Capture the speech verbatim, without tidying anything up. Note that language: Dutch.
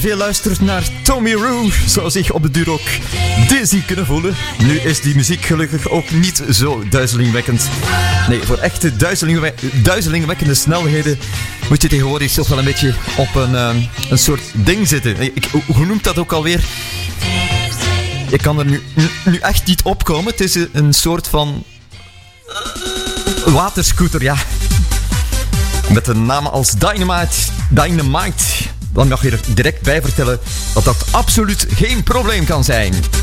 Veel luistert naar Tommy Roo zou zich op de duur ook dizzy kunnen voelen. Nu is die muziek gelukkig ook niet zo duizelingwekkend. Nee, voor echte duizelingwe- duizelingwekkende snelheden moet je tegenwoordig toch wel een beetje op een, um, een soort ding zitten. Ik, hoe noemt dat ook alweer? Ik kan er nu, nu echt niet opkomen. Het is een soort van waterscooter, ja. Met een naam als Dynamite. Dynamite. Dan mag je er direct bij vertellen dat dat absoluut geen probleem kan zijn.